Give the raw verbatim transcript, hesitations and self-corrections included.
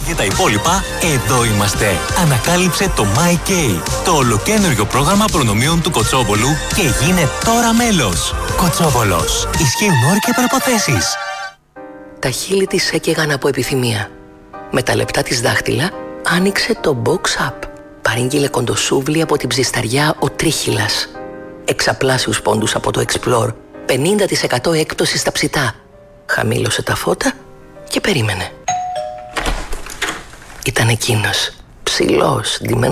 Για τα υπόλοιπα, εδώ είμαστε. Ανακάλυψε το MyK, το ολοκαίνουργιο πρόγραμμα προνομίων του Κοτσόβολου και γίνε τώρα μέλος. Κοτσόβολος. Ισχύουν όροι και προϋποθέσεις. Τα χείλη της έκαιγαν από επιθυμία. Με τα λεπτά της δάχτυλα άνοιξε το Box Up. Παρήγγειλε κοντοσούβλι από την ψισταριά ο Τρίχυλας. Εξαπλάσιους πόντους από το Explore. πενήντα τοις εκατό έκπτωση στα ψητά. Χαμήλωσε τα φώτα και περίμενε. Ήταν εκείνος, ψηλός, ντυμένος